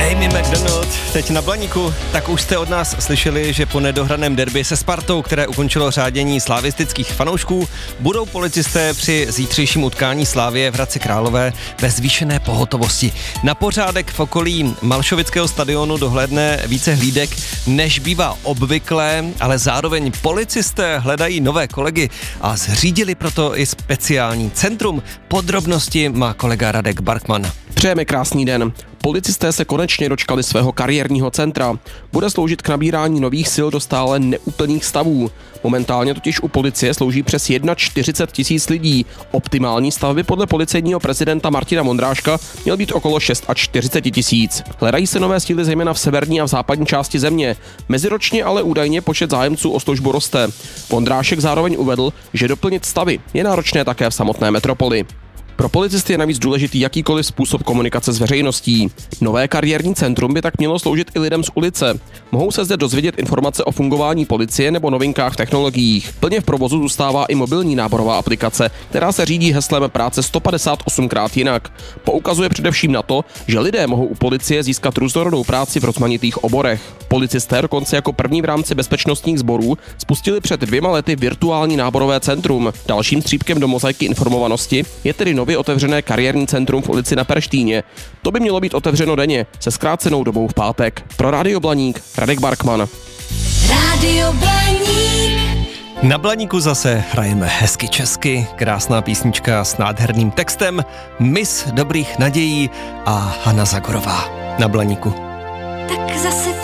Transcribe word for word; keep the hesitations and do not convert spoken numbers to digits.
Amy McDonald, teď na Blaníku. Tak už jste od nás slyšeli, že po nedohraném derby se Spartou, které ukončilo řádění slavistických fanoušků, budou policisté při zítřejším utkání Slavie v Hradci Králové ve zvýšené pohotovosti. Na pořádek v okolí Malšovického stadionu dohlédne více hlídek, než bývá obvyklé, ale zároveň policisté hledají nové kolegy a zřídili proto i speciální centrum. Podrobnosti má kolega Radek Barkman. Přejeme krásný den. Policisté se konečně dočkali svého kariérního centra. Bude sloužit k nabírání nových sil do stále neúplných stavů. Momentálně totiž u policie slouží přes čtyřicet jedna tisíc lidí. Optimální stav by podle policejního prezidenta Martina Vondráška měl být okolo čtyřicet šest tisíc. Hledají se nové síly zejména v severní a v západní části země. Meziročně ale údajně počet zájemců o službu roste. Vondrášek zároveň uvedl, že doplnit stavy je náročné také v samotné metropoli. Pro policisty je navíc důležitý jakýkoliv způsob komunikace s veřejností. Nové kariérní centrum by tak mělo sloužit i lidem z ulice. Mohou se zde dozvědět informace o fungování policie nebo novinkách v technologiích. Plně v provozu zůstává i mobilní náborová aplikace, která se řídí heslem práce sto padesát osm krát jinak. Poukazuje především na to, že lidé mohou u policie získat různorodou práci v rozmanitých oborech. Policisté dokonce jako první v rámci bezpečnostních sborů spustili před dvěma lety virtuální náborové centrum. Dalším střípkem do mozaiky informovanosti je tedy nově otevřené kariérní centrum v ulici na Perštíně. To by mělo být otevřeno denně, se zkrácenou dobou v pátek. Pro Rádio Blaník, Radek Barkman. Rádio Blaník. Na Blaníku zase hrajeme hezky česky, krásná písnička s nádherným textem, Miss dobrých nadějí a Hana Zagorová na Blaníku. Tak zase